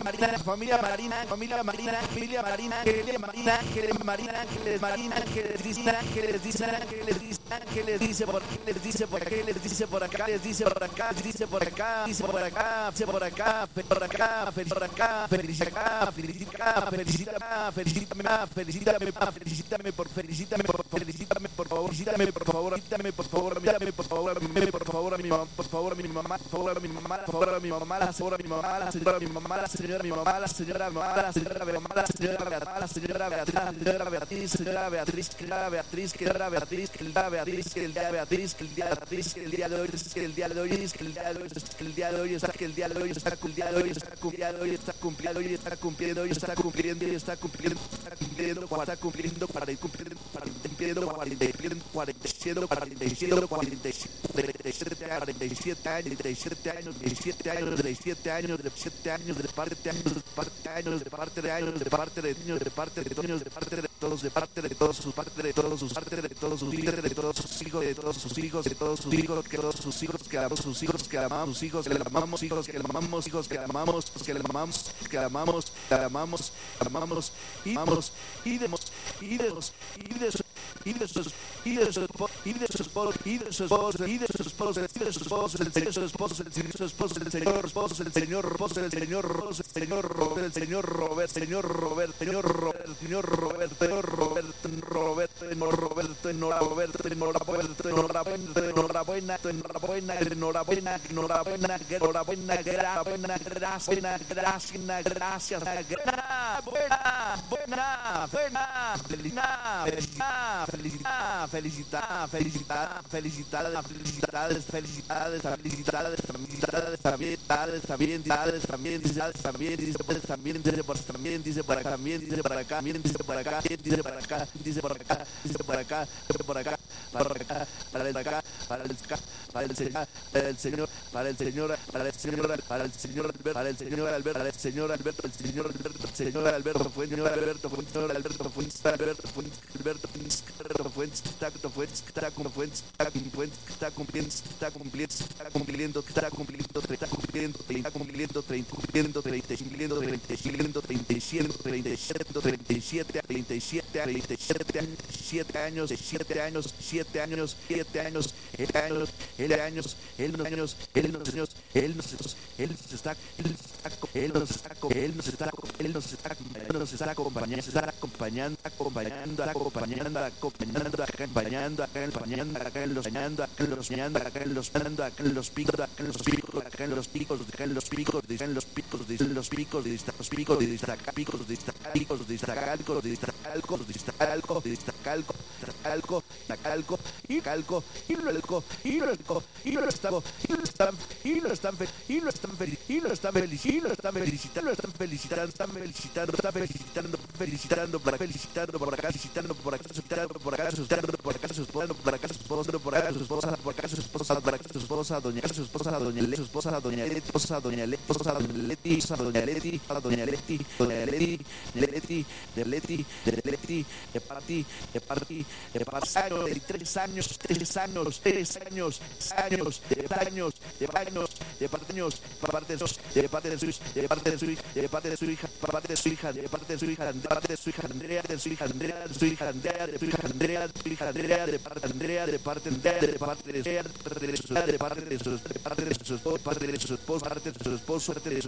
Marina, familia Marina, familia Marina, familia Marina, Ángeles Marina, Ángeles Marina, Ángeles Marina, Ángeles dice, Ángeles dice, Ángeles dice, Ángeles dice por aquí, les dice por acá, les dice por acá, les dice por acá, dice por acá, dice por acá, dice por acá, por acá, por acá, felicita, felicita, felicita, felicítame, felicítame, felicítame por felicítame por felicítame por favor, felicítame por favor, felicítame por favor, mírame por favor, por favor a mi mamá, por favor a mi mamá, por favor a mi mamá, por favor a mi mamá, la señora, mi mamá, la señora, mi mamá, la señora, mi mamá, la señora, mi mamá, la señora, mi mamá, la señora, la señora Beatriz, señora Beatriz, señora Beatriz, señora Beatriz, señora Beatriz, que el día de Beatriz, que el día de Beatriz, que el día de hoy, que el día de hoy, que el día de hoy, que el día de hoy está, que el día de hoy está, que el día de hoy está cumpliendo, hoy está cumpliendo, hoy está cumpliendo, hoy está cumpliendo, hoy está cumpliendo, está cumpliendo, está cumpliendo, para cumpliendo, para cumpliendo, 47, 47, 47 años, 17 años, 17 años, 17 años, 17 años, 17 años, de parte de años, de parte de años, de parte de años, de parte de niños, de parte de niños, de parte de todos, de parte de todos sus parte de todos sus parte de todos sus hijos, de todos sus hijos, de todos sus hijos, de todos sus hijos, que todos sus hijos, que amamos sus hijos, que amamos sus hijos, que le amamos hijos, que le amamos hijos, que le amamos, que le amamos, que le amamos, que le amamos, amamos y amamos y demos y demos y de sus y de sus y de sus y de sus y de sus y de sus esposos y de sus esposos el señor sus esposos el señor esposos el señor esposos el señor esposos el señor el señor Robert el señor Robert señor Robert señor Robert señor Robert señor Robert Roberto Roberto Roberto Roberto enhorabuena enhorabuena enhorabuena enhorabuena enhorabuena enhorabuena gracias gracias gracias buena buena buena felicidad felicidad felicidad felicidad felicidad felicidades felicidades felicidades felicidades también también dice pues también dice por también dice por acá también dice por acá también dice por acá dice por acá dice por acá dice por acá por acá para el acá para el acá para el señor para el señor para el señor para el señor para el señor Alberto para el señor Alberto para el señor Alberto el señor Alberto el señor Alberto fue el señor Alberto fue el señor Alberto fue el señor Alberto fue el Alberto fue está cumpliendo está cumpliendo está cumpliendo está cumpliendo está cumpliendo está cumpliendo 30 cumpliendo 30 cumpliendo 30 cumpliendo 37 37 37 37 7 años 7 años 7 años 7 años 7 años el años el años el años él nos está acompañando acá en los picos felicitando por acá su esposa doña Leti de 3 años de parte de su hija Andrea de su esposo